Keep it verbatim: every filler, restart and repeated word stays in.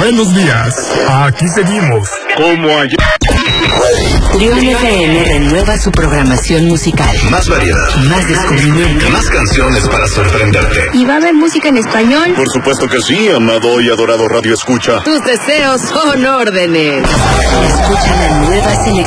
Buenos días. Aquí seguimos. Como ayer. León F M renueva su programación musical. Más variedad. Más descubrimiento. Más canciones para sorprenderte. ¿Y va a haber música en español? Por supuesto que sí, amado y adorado Radio Escucha. Tus deseos son órdenes. Escucha la nueva selección